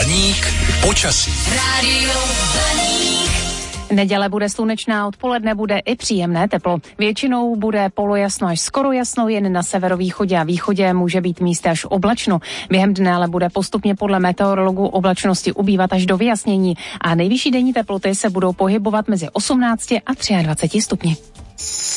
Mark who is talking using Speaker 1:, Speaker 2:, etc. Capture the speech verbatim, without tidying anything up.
Speaker 1: Blaník počasí.
Speaker 2: Rádio Blaník.
Speaker 3: Neděle bude slunečná, odpoledne bude i příjemné teplo. Většinou bude polojasno až skoro jasno, jen na severovýchodě a východě může být místy až oblačno. Během dne ale bude postupně podle meteorologů oblačnosti ubývat až do vyjasnění a nejvyšší denní teploty se budou pohybovat mezi osmnácti a dvaceti třemi stupni.